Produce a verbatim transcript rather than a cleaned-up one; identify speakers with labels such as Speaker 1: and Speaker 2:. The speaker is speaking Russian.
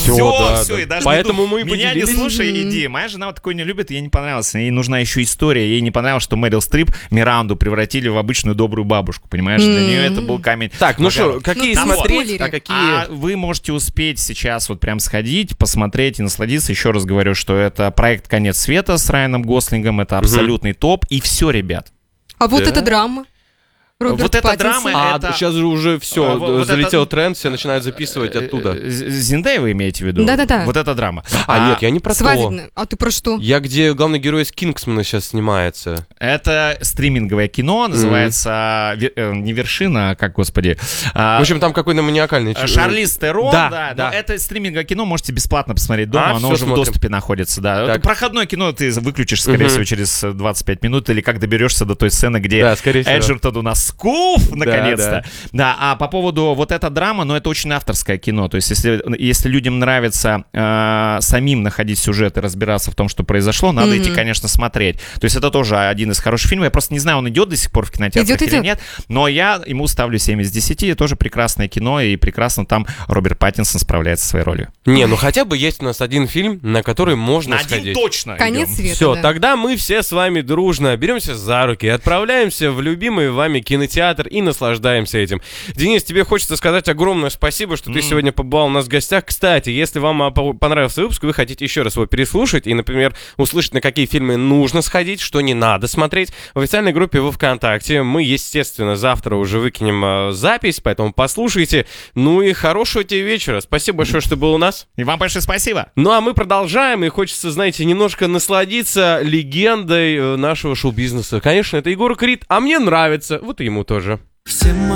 Speaker 1: Все,
Speaker 2: Всё,
Speaker 1: да,
Speaker 2: всё,
Speaker 1: да.
Speaker 2: и даже
Speaker 1: Поэтому
Speaker 2: не
Speaker 1: мы и
Speaker 2: дум- Меня не
Speaker 1: поделились.
Speaker 2: слушай, иди. Моя жена вот такой не любит, ей не понравилось. Ей нужна еще история. Ей не понравилось, что Мэрил Стрип Миранду превратили в обычную добрую бабушку, понимаешь? Для нее это был камень.
Speaker 1: Так, ну что,
Speaker 2: Во-первых.
Speaker 1: какие
Speaker 3: Ну, там
Speaker 1: смотреть,
Speaker 3: спойлеры.
Speaker 1: а какие...
Speaker 2: А вы можете успеть сейчас вот прям сходить, посмотреть и насладиться. Еще раз говорю, что это проект «Конец света» с Райаном Гослингом. Это абсолютный топ. И все, ребят.
Speaker 3: А вот
Speaker 1: Да.
Speaker 3: эта драма. Роберт
Speaker 2: Вот эта
Speaker 3: Паттинсон.
Speaker 2: драма,
Speaker 1: А
Speaker 2: это-
Speaker 1: сейчас же уже все,
Speaker 2: А, вот- вот
Speaker 1: залетел
Speaker 2: это-
Speaker 1: тренд, все начинают записывать оттуда.
Speaker 2: Э, З- Зендея вы имеете в виду?
Speaker 3: Да-да-да.
Speaker 2: Вот эта драма.
Speaker 1: А, нет, я не про то.
Speaker 3: Свадебная. А ты про что?
Speaker 1: Я где главный герой из Кингсмана сейчас снимается.
Speaker 2: Это стриминговое кино, называется ве- э, не «Вершина», а как, господи. а,
Speaker 1: В общем, там какой-то маниакальный...
Speaker 2: э,
Speaker 1: чу-
Speaker 2: Шарлиз Терон,
Speaker 1: Да,
Speaker 2: да,
Speaker 1: да.
Speaker 2: но это стриминговое кино, можете бесплатно посмотреть дома,
Speaker 1: А,
Speaker 2: оно
Speaker 1: всё
Speaker 2: уже
Speaker 1: смотрим.
Speaker 2: в доступе находится, да.
Speaker 1: Так.
Speaker 2: Это проходное кино ты выключишь, скорее
Speaker 1: Мгм.
Speaker 2: всего, через двадцать пять минут, или как доберешься до той сцены, где
Speaker 1: Да, скорее всего.
Speaker 2: Эджертон у нас скуф, наконец-то.
Speaker 1: да.
Speaker 2: Да, а по поводу вот эта драма, ну, это очень авторское кино, то есть если, если людям нравится э, самим находить сюжет и разбираться в том, что произошло, надо
Speaker 3: Мгм.
Speaker 2: идти, конечно, смотреть. То есть это тоже один из хороших фильмов, я просто не знаю, он идет до сих пор в кинотеатрах
Speaker 3: Идет,
Speaker 2: или
Speaker 3: идет.
Speaker 2: нет, но я ему ставлю семь из десяти, тоже прекрасное кино, и прекрасно там Роберт Паттинсон справляется со своей ролью.
Speaker 1: Не, ну хотя бы есть у нас один фильм, на который можно
Speaker 2: На один
Speaker 1: сходить.
Speaker 2: точно
Speaker 3: Конец
Speaker 2: идем.
Speaker 3: света.
Speaker 1: Все,
Speaker 3: да.
Speaker 1: тогда мы все с вами дружно беремся за руки, отправляемся в любимый вами кинотеатр и наслаждаемся этим. Денис, тебе хочется сказать огромное спасибо, что ты
Speaker 2: М.
Speaker 1: сегодня побывал у нас в гостях. Кстати, если вам а, по- понравился выпуск, вы хотите еще раз его переслушать и, например, услышать, на какие фильмы нужно сходить, что не надо смотреть, в официальной группе во ВКонтакте мы, естественно, завтра уже выкинем а, запись, поэтому послушайте. Ну и хорошего тебе вечера. Спасибо большое, что был у нас.
Speaker 2: И вам большое спасибо.
Speaker 1: Ну а мы продолжаем, и хочется, знаете, немножко насладиться легендой э, нашего шоу-бизнеса. Конечно, это Егор Крид, а мне нравится, вот и ему тоже.
Speaker 4: Все мои